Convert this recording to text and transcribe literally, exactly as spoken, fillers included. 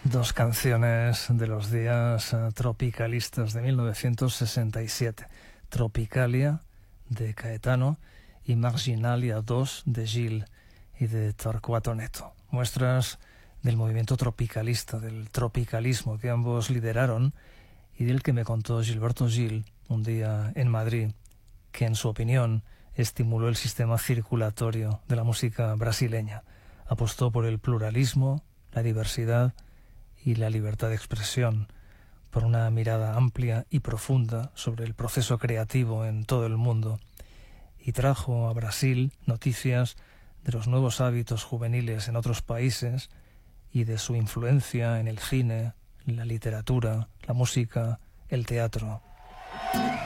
Dos canciones de los días uh, tropicalistas de mil novecientos sesenta y siete. Tropicalia, de Caetano, y Marginalia dos, de Gil y de Torquato Neto. Muestras del movimiento tropicalista, del tropicalismo que ambos lideraron y del que me contó Gilberto Gil un día en Madrid, que en su opinión estimuló el sistema circulatorio de la música brasileña. Apostó por el pluralismo, la diversidad y la libertad de expresión, por una mirada amplia y profunda sobre el proceso creativo en todo el mundo, y trajo a Brasil noticias de los nuevos hábitos juveniles en otros países y de su influencia en el cine, la literatura, la música, el teatro.